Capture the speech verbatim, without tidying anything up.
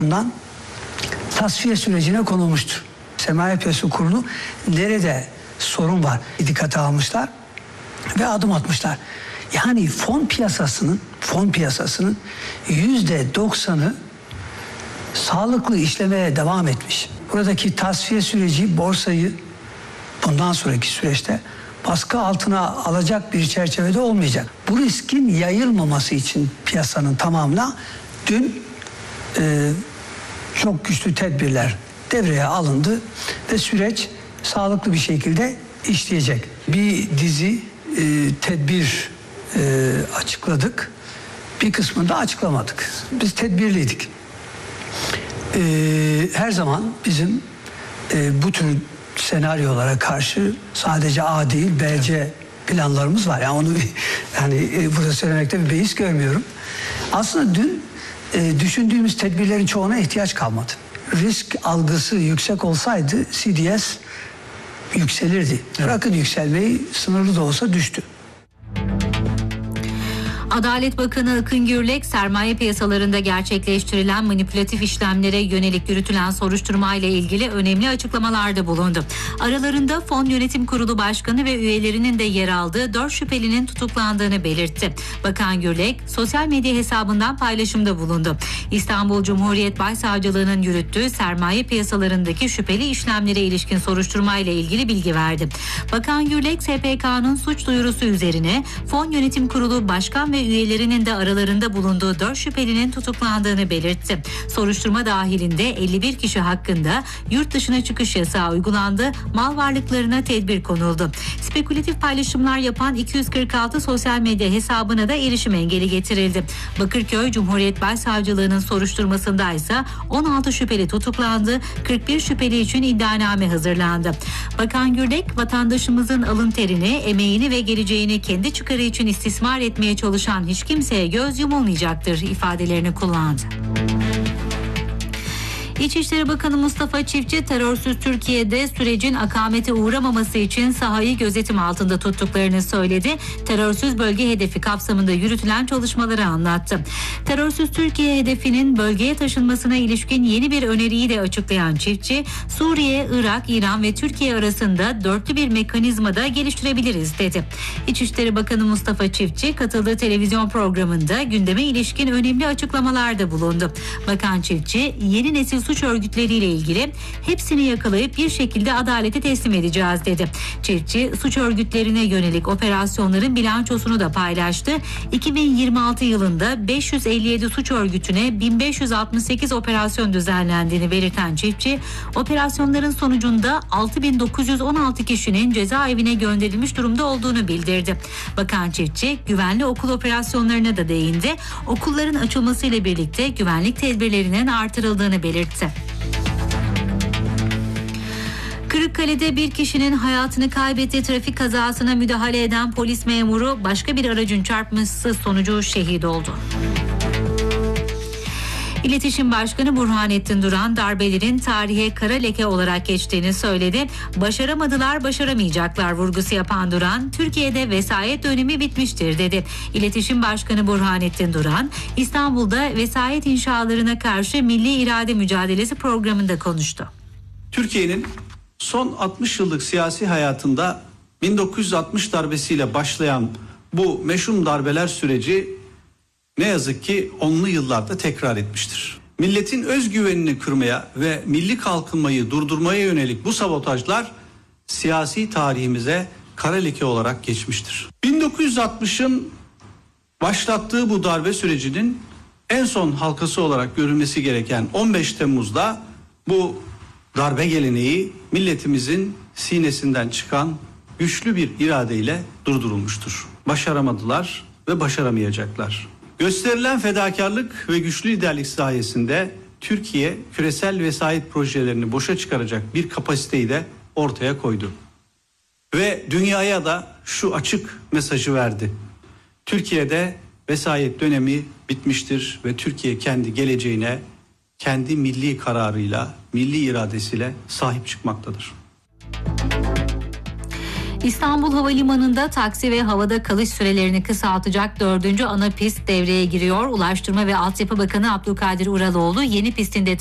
Bundan tasfiye sürecine konulmuştur. Sermaye Piyasası Kurulu nerede sorun var dikkate almışlar ve adım atmışlar. Yani fon piyasasının fon piyasasının yüzde doksanı sağlıklı işlemeye devam etmiş. Buradaki tasfiye süreci borsayı bundan sonraki süreçte baskı altına alacak bir çerçevede olmayacak. Bu riskin yayılmaması için piyasanın tamamına dün e, çok güçlü tedbirler devreye alındı ve süreç sağlıklı bir şekilde işleyecek. Bir dizi e, tedbir e, açıkladık. Bir kısmını da açıklamadık. Biz tedbirliydik. E, her zaman bizim e, bu tür senaryolara karşı sadece A değil B, C planlarımız var. Yani onu yani e, burada söylemekte bir beis görmüyorum. Aslında dün e, düşündüğümüz tedbirlerin çoğuna ihtiyaç kalmadı. Risk algısı yüksek olsaydı C D S yükselirdi. Evet. Bırakın yükselmeyi, sınırlı da olsa düştü. Adalet Bakanı Akın Gürlek, sermaye piyasalarında gerçekleştirilen manipülatif işlemlere yönelik yürütülen soruşturmayla ilgili önemli açıklamalarda bulundu. Aralarında Fon Yönetim Kurulu Başkanı ve üyelerinin de yer aldığı dört şüphelinin tutuklandığını belirtti. Bakan Gürlek, sosyal medya hesabından paylaşımda bulundu. İstanbul Cumhuriyet Başsavcılığı'nın yürüttüğü sermaye piyasalarındaki şüpheli işlemlere ilişkin soruşturmayla ilgili bilgi verdi. Bakan Gürlek, S P K'nın suç duyurusu üzerine Fon Yönetim Kurulu Başkan ve üyelerinin de aralarında bulunduğu dört şüphelinin tutuklandığını belirtti. Soruşturma dahilinde elli bir kişi hakkında yurt dışına çıkış yasağı uygulandı, mal varlıklarına tedbir konuldu. Spekülatif paylaşımlar yapan iki yüz kırk altı sosyal medya hesabına da erişim engeli getirildi. Bakırköy Cumhuriyet Başsavcılığı'nın soruşturmasında ise on altı şüpheli tutuklandı, kırk bir şüpheli için iddianame hazırlandı. Bakan Gürlek, vatandaşımızın alın terini, emeğini ve geleceğini kendi çıkarı için istismar etmeye çalışan hiç kimseye göz yumulmayacaktır ifadelerini kullandı. İçişleri Bakanı Mustafa Çiftçi, terörsüz Türkiye'de sürecin akamete uğramaması için sahayı gözetim altında tuttuklarını söyledi. Terörsüz bölge hedefi kapsamında yürütülen çalışmaları anlattı. Terörsüz Türkiye hedefinin bölgeye taşınmasına ilişkin yeni bir öneriyi de açıklayan Çiftçi, Suriye, Irak, İran ve Türkiye arasında dörtlü bir mekanizma da geliştirebiliriz dedi. İçişleri Bakanı Mustafa Çiftçi katıldığı televizyon programında gündeme ilişkin önemli açıklamalarda bulundu. Bakan Çiftçi, yeni nesil suç örgütleriyle ilgili hepsini yakalayıp bir şekilde adalete teslim edeceğiz dedi. Çiftçi, suç örgütlerine yönelik operasyonların bilançosunu da paylaştı. iki bin yirmi altı yılında beş yüz elli yedi suç örgütüne bin beş yüz altmış sekiz operasyon düzenlendiğini belirten Çiftçi, operasyonların sonucunda altı bin dokuz yüz on altı kişinin cezaevine gönderilmiş durumda olduğunu bildirdi. Bakan Çiftçi, güvenli okul operasyonlarına da değindi. Okulların açılmasıyla birlikte güvenlik tedbirlerinin artırıldığını belirtti. Kırıkkale'de bir kişinin hayatını kaybettiği trafik kazasına müdahale eden polis memuru başka bir aracın çarpması sonucu şehit oldu. İletişim Başkanı Burhanettin Duran, darbelerin tarihe kara leke olarak geçtiğini söyledi. Başaramadılar, başaramayacaklar vurgusu yapan Duran, Türkiye'de vesayet dönemi bitmiştir dedi. İletişim Başkanı Burhanettin Duran, İstanbul'da vesayet inşalarına karşı Milli İrade Mücadelesi programında konuştu. Türkiye'nin son altmış yıllık siyasi hayatında bin dokuz yüz altmış darbesiyle başlayan bu meşhum darbeler süreci ne yazık ki onlu yıllarda tekrar etmiştir. Milletin özgüvenini kırmaya ve milli kalkınmayı durdurmaya yönelik bu sabotajlar siyasi tarihimize kara leke olarak geçmiştir. bin dokuz yüz altmışın başlattığı bu darbe sürecinin en son halkası olarak görülmesi gereken on beş Temmuz'da bu darbe geleneği milletimizin sinesinden çıkan güçlü bir iradeyle durdurulmuştur. Başaramadılar ve başaramayacaklar. Gösterilen fedakarlık ve güçlü liderlik sayesinde Türkiye küresel vesayet projelerini boşa çıkaracak bir kapasiteyi de ortaya koydu. Ve dünyaya da şu açık mesajı verdi. Türkiye'de vesayet dönemi bitmiştir ve Türkiye kendi geleceğine, kendi milli kararıyla, milli iradesiyle sahip çıkmaktadır. İstanbul Havalimanı'nda taksi ve havada kalış sürelerini kısaltacak dördüncü ana pist devreye giriyor. Ulaştırma ve Altyapı Bakanı Abdülkadir Uraloğlu yeni pistin